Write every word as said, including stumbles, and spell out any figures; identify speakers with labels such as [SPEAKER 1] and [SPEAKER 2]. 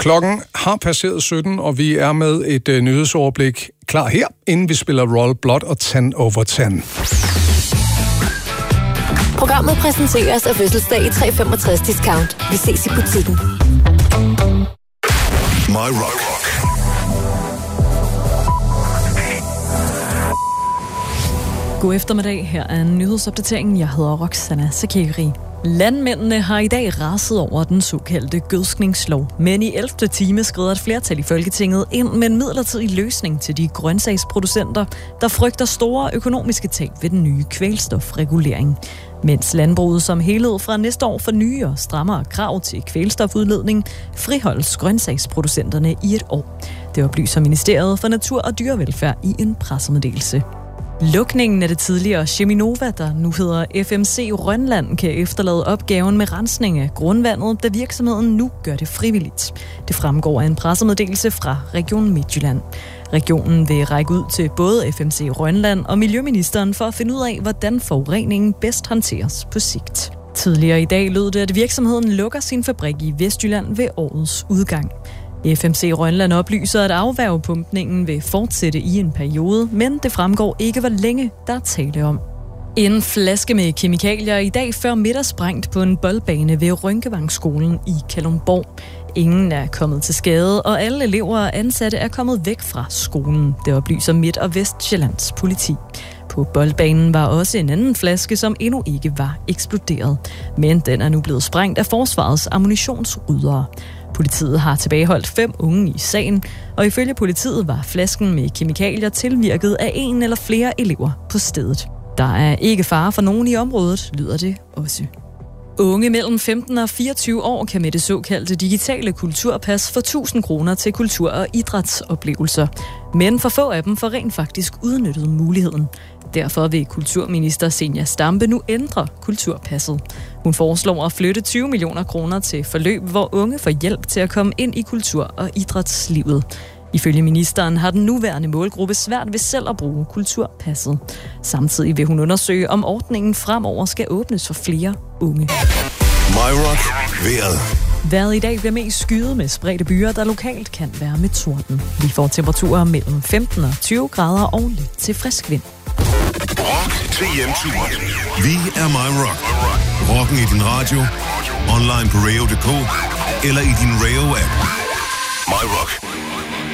[SPEAKER 1] Klokken har passeret sytten, og vi er med et uh, nyhedsoverblik klar her, inden vi spiller Royal Blood og Tan over Tan.
[SPEAKER 2] Programmet præsenteres af Fødselsdag i tre femogtres discount. Vi ses i butikken.
[SPEAKER 3] My Rock.
[SPEAKER 4] God eftermiddag. Her er en nyhedsopdatering. Jeg hedder Roxana Sakeri. Landmændene har i dag raset over den såkaldte gødskningslov, men i ellevte time skrider et flertal i Folketinget ind med en midlertidig løsning til de grøntsagsproducenter, der frygter store økonomiske tab ved den nye kvælstofregulering. Mens landbruget som helhed fra næste år får nye og strammere krav til kvælstofudledning, friholdes grøntsagsproducenterne i et år. Det oplyser Ministeriet for Natur og Dyrevelfærd i en pressemeddelelse. Lukningen af det tidligere Cheminova, der nu hedder F M C Rønland, kan efterlade opgaven med rensning af grundvandet, da virksomheden nu gør det frivilligt. Det fremgår af en pressemeddelelse fra Region Midtjylland. Regionen vil række ud til både F M C Rønland og Miljøministeren for at finde ud af, hvordan forureningen bedst håndteres på sigt. Tidligere i dag lød det, at virksomheden lukker sin fabrik i Vestjylland ved årets udgang. F M C Rønland oplyser, at afværgepumpningen vil fortsætte i en periode, men det fremgår ikke, hvor længe der er tale om. En flaske med kemikalier i dag før middag sprængt på en boldbane ved Rynkevangskolen i Kalundborg. Ingen er kommet til skade, og alle elever og ansatte er kommet væk fra skolen. Det oplyser Midt- og Vestsjællands politi. På boldbanen var også en anden flaske, som endnu ikke var eksploderet. Men den er nu blevet sprængt af forsvarets ammunitionsryddere. Politiet har tilbageholdt fem unge i sagen, og ifølge politiet var flasken med kemikalier tilvirket af en eller flere elever på stedet. Der er ikke fare for nogen i området, lyder det også. Unge mellem femten og fireogtyve år kan med det såkaldte digitale kulturpas få tusind kroner til kultur- og idrætsoplevelser. Men for få af dem får rent faktisk udnyttet muligheden. Derfor vil kulturminister Zenia Stampe nu ændre kulturpasset. Hun foreslår at flytte tyve millioner kroner til forløb, hvor unge får hjælp til at komme ind i kultur- og idrætslivet. Ifølge ministeren har den nuværende målgruppe svært ved selv at bruge kulturpasset. Samtidig vil hun undersøge, om ordningen fremover skal åbnes for flere unge.
[SPEAKER 3] My Rock. Vejret.
[SPEAKER 4] Vejret i dag bliver mest skyet med spredte byer, der lokalt kan være med torden. Vi får temperaturer mellem femten og tyve grader og lidt til frisk vind.
[SPEAKER 3] Rock til hjemturen. Vi er My Rock. Rocken i din radio, online på radio punktum d k eller i din Radio-app. My Rock.